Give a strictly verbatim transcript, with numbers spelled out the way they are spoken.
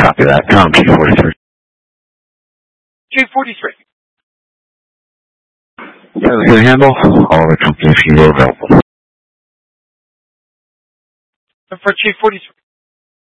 Copy that. Tom, G forty-three. G forty-three. Yeah, we can handle all the companies you are available. And for G forty-three.